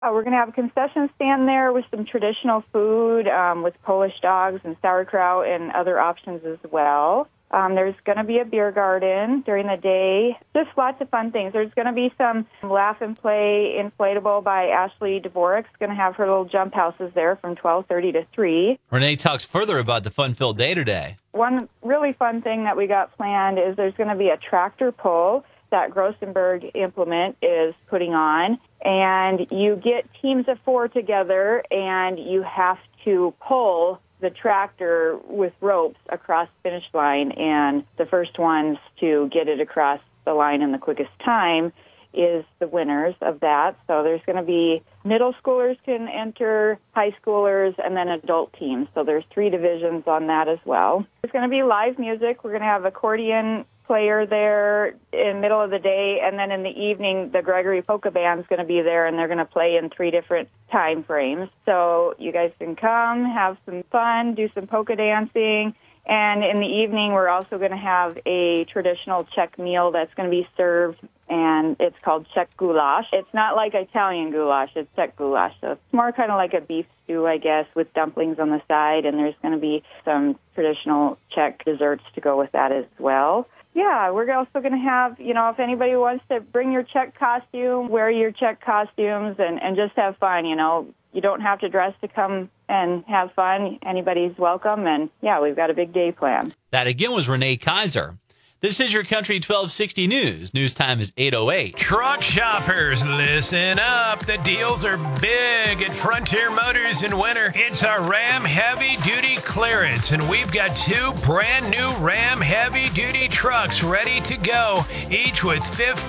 We're going to have a concession stand there with some traditional food, with Polish dogs and sauerkraut and other options as well. There's going to be a beer garden during the day. Just lots of fun things. There's going to be some Laugh and Play Inflatable by Ashley Dvorak's going to have her little jump houses there from 12:30 to 3. Renee talks further about the fun-filled day today. One really fun thing that we got planned is there's going to be a tractor pull that Grossenberg Implement is putting on, and you get teams of 4 together, and you have to pull the tractor with ropes across the finish line, and the first ones to get it across the line in the quickest time is the winners of that. So there's going to be middle schoolers can enter, high schoolers, and then adult teams. So there's 3 divisions on that as well. There's going to be live music. We're going to have accordion player there in the middle of the day, and then in the evening, the Gregory Polka Band's going to be there, and they're going to play in 3 different time frames. So you guys can come, have some fun, do some polka dancing, and in the evening, we're also going to have a traditional Czech meal that's going to be served, and it's called Czech goulash. It's not like Italian goulash, it's Czech goulash. So it's more kind of like a beef stew, I guess, with dumplings on the side, and there's going to be some traditional Czech desserts to go with that as well. Yeah, we're also going to have, if anybody wants to bring your Czech costume, wear your Czech costumes and just have fun, You don't have to dress to come and have fun. Anybody's welcome. And, yeah, we've got a big day planned. That, again, was Renee Kaiser. This is your Country 1260 News. News time is 8:08. Truck shoppers, listen up. The deals are big at Frontier Motors in winter. It's our Ram Heavy Duty Clearance, and we've got 2 brand new Ram Heavy Duty trucks ready to go, each with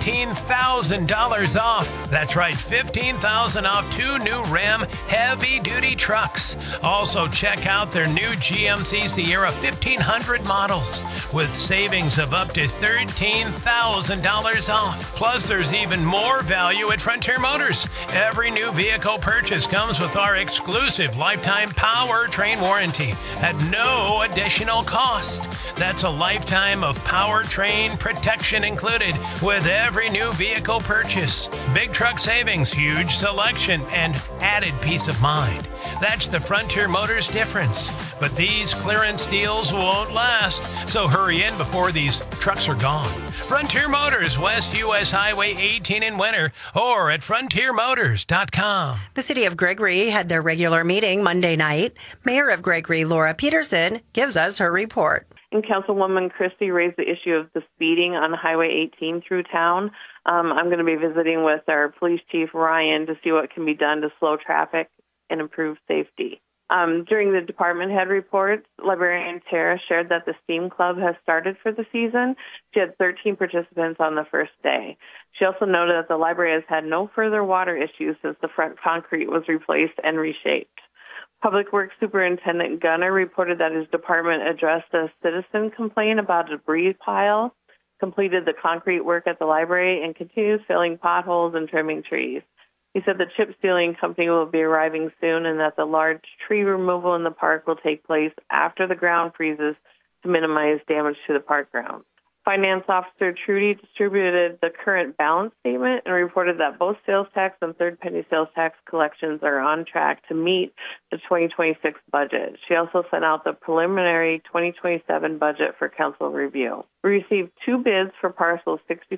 $15,000 off. That's right, $15,000 off 2 new Ram Heavy Duty trucks. Also, check out their new GMC Sierra 1500 models with savings of up to $13,000 off. Plus, there's even more value at Frontier Motors. Every new vehicle purchase comes with our exclusive lifetime powertrain warranty at no additional cost. That's a lifetime of powertrain protection included with every new vehicle purchase. Big truck savings, huge selection, and added peace of mind. That's the Frontier Motors difference. But these clearance deals won't last, so hurry in before these trucks are gone. Frontier Motors, West U.S. Highway 18 in winter, or at frontiermotors.com. The city of Gregory had their regular meeting Monday night. Mayor of Gregory, Laura Peterson, gives us her report. And Councilwoman Christie raised the issue of the speeding on Highway 18 through town. I'm going to be visiting with our police chief, Ryan, to see what can be done to slow traffic and improve safety. During the department head reports, Librarian Tara shared that the STEAM Club has started for the season. She had 13 participants on the first day. She also noted that the library has had no further water issues since the front concrete was replaced and reshaped. Public Works Superintendent Gunner reported that his department addressed a citizen complaint about a debris pile, completed the concrete work at the library, and continues filling potholes and trimming trees. He said the chip sealing company will be arriving soon and that the large tree removal in the park will take place after the ground freezes to minimize damage to the park grounds. Finance Officer Trudy distributed the current balance statement and reported that both sales tax and third-party sales tax collections are on track to meet the 2026 budget. She also sent out the preliminary 2027 budget for council review. We received 2 bids for parcels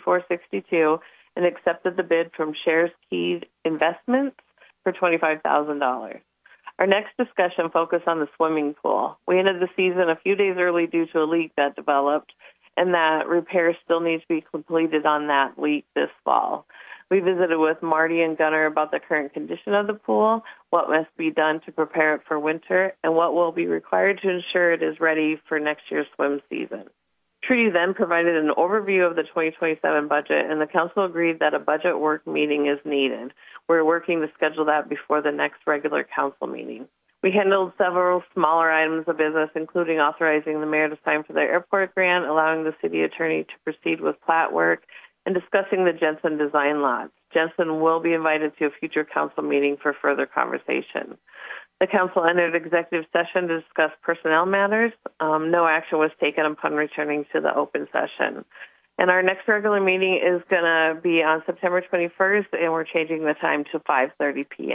6462 and accepted the bid from Shares Keyed Investments for $25,000. Our next discussion focused on the swimming pool. We ended the season a few days early due to a leak that developed, and that repairs still need to be completed on that leak this fall. We visited with Marty and Gunner about the current condition of the pool, what must be done to prepare it for winter, and what will be required to ensure it is ready for next year's swim season. Trudy then provided an overview of the 2027 budget, and the council agreed that a budget work meeting is needed. We're working to schedule that before the next regular council meeting. We handled several smaller items of business, including authorizing the mayor to sign for the airport grant, allowing the city attorney to proceed with plat work, and discussing the Jensen design lots. Jensen will be invited to a future council meeting for further conversation. The council entered executive session to discuss personnel matters. No action was taken upon returning to the open session. And our next regular meeting is going to be on September 21st, and we're changing the time to 5:30 p.m.